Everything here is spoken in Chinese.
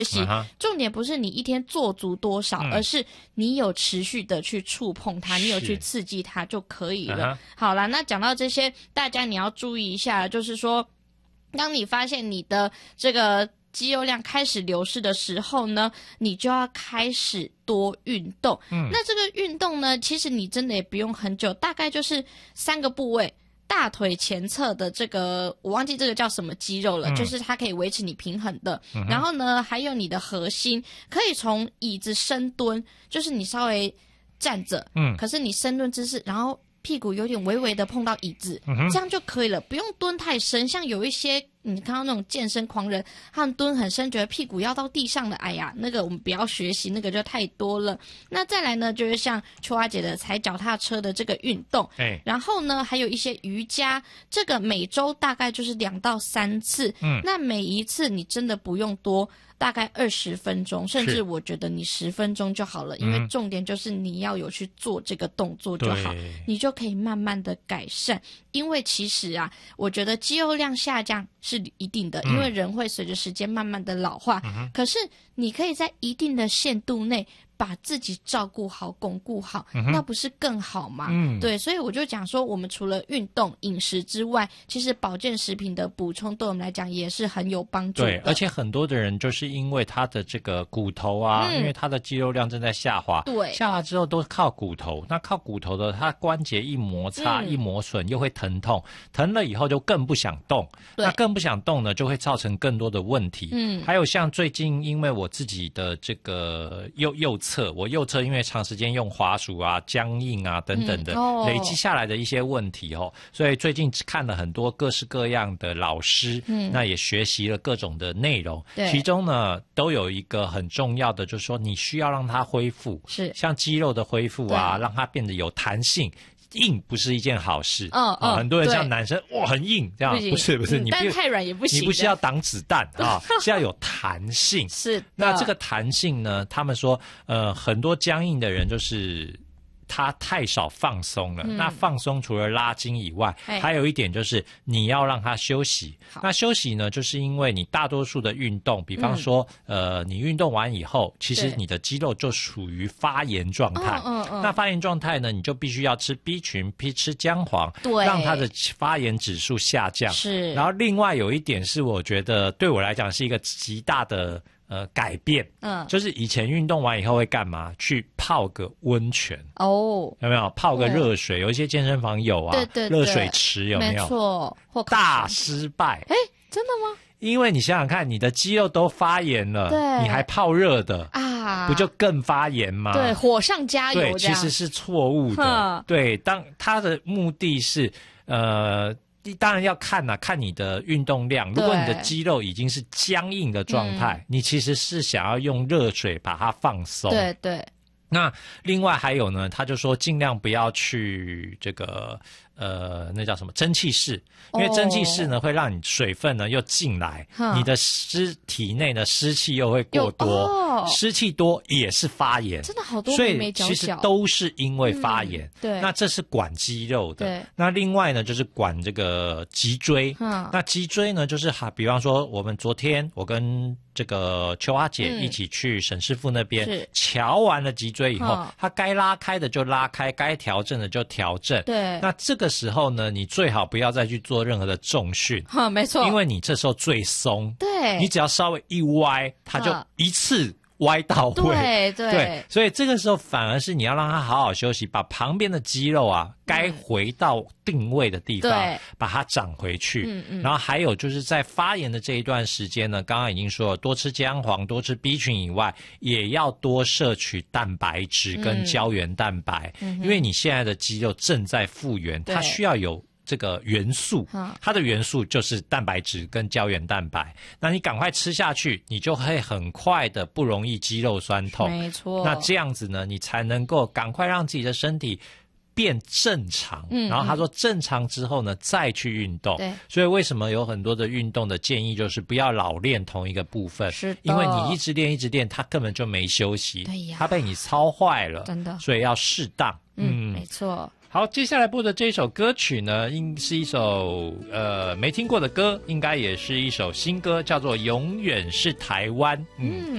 习，重点不是你一天做足多少，而是你有持续的去触碰它，你有去刺激它就可以了。好啦，那讲到这些，大家你要注意一下，就是说，当你发现你的这个肌肉量开始流失的时候呢，你就要开始多运动。那这个运动呢，其实你真的也不用很久，大概就是3个部位。大腿前侧的这个我忘记这个叫什么肌肉了，就是它可以维持你平衡的。然后呢，还有你的核心，可以从椅子深蹲，就是你稍微站着，可是你深蹲姿势，然后屁股有点微微的碰到椅子，这样就可以了，不用蹲太深。像有一些你看到那种健身狂人，他们蹲很深，觉得屁股要到地上的，哎呀，那个我们不要学习，那个就太多了。那再来呢，就是像秋花姐的踩脚踏车的这个运动，然后呢，还有一些瑜伽，这个每周大概就是2到3次，那每一次你真的不用多。大概20分钟，甚至我觉得你10分钟就好了，因为重点就是你要有去做这个动作就好，你就可以慢慢的改善。因为其实啊，我觉得肌肉量下降是一定的，因为人会随着时间慢慢的老化，可是你可以在一定的限度内把自己照顾好、巩固好，那不是更好吗？对，所以我就讲说，我们除了运动、饮食之外，其实保健食品的补充对我们来讲也是很有帮助的。 对，而且很多的人就是因为他的这个骨头啊，因为他的肌肉量正在下滑， 对， 下滑之后都靠骨头，那靠骨头的，他关节一摩擦、一磨损，又会疼痛，疼了以后就更不想动，那更不想动呢，就会造成更多的问题。还有像最近因为我自己的这个右侧，我右侧因为长时间用滑鼠啊、僵硬啊等等的，累积下来的一些问题所以最近看了很多各式各样的老师，那也学习了各种的内容，其中呢都有一个很重要的，就是说你需要让它恢复，是像肌肉的恢复啊，让它变得有弹性。硬不是一件好事，很多人像男生哇很硬这样，不是，你但太软也不行， 你不是要挡子弹啊，是要有弹性。 是， 那这个弹性呢，他们说很多僵硬的人就是他太少放松了，那放松除了拉筋以外，还有一点就是你要让他休息。那休息呢，就是因为你大多数的运动，比方说你运动完以后，其实你的肌肉就属于发炎状态。那发炎状态呢，你就必须要吃 B 群，吃姜黄，让它的发炎指数下降。是。然后另外有一点是，我觉得对我来讲是一个极大的改变，就是以前运动完以后会干嘛？去泡个温泉有没有？泡个热水，有一些健身房有啊，对，热水池有没有？ 没错， 大失败。 真的吗？ 因为你想想看，你的肌肉都发炎了，你还泡热的啊，不就更发炎吗？ 对，火上加油。 对，其实是错误的。对，当它的目的是当然要看看你的运动量。如果你的肌肉已经是僵硬的状态，你其实是想要用热水把它放松。 对。 那另外还有呢，他就说尽量不要去这个那叫什么蒸汽室，因为蒸汽室呢会让你水分呢又进来，你的体内的湿气又会过多，湿气多也是发炎， 真的好多所以其实都是因为发炎。对，那这是管肌肉的。对，那另外呢就是管这个脊椎。那脊椎呢就是比方说昨天我跟这个秋花姐一起去沈师傅那边瞧完了脊椎以后，他该拉开的就拉开，该调整的就调整。对，那这个时候呢，你最好不要再去做任何的重训。没错，因为你这时候最松。对，你只要稍微一歪，它就一次歪到位。对，所以这个时候反而是你要让它好好休息，把旁边的肌肉啊该回到定位的地方，把它长回去。然后还有就是在发炎的这一段时间呢，刚刚已经说了，多吃姜黄，多吃 B 群以外，也要多摄取蛋白质跟胶原蛋白，因为你现在的肌肉正在复原，它需要有这个元素，它的元素就是蛋白质跟胶原蛋白。那你赶快吃下去，你就会很快的不容易肌肉酸痛。没错。那这样子呢，你才能够赶快让自己的身体变正常。然后他说正常之后呢，再去运动。对。所以为什么有很多的运动的建议就是不要老练同一个部分，是的，因为你一直练，它根本就没休息。对呀。它被你操坏了。真的。所以要适当。没错。 好，接下来播的这一首歌曲呢，是一首没听过的歌，应该也是一首新歌，叫做《永远是台湾》。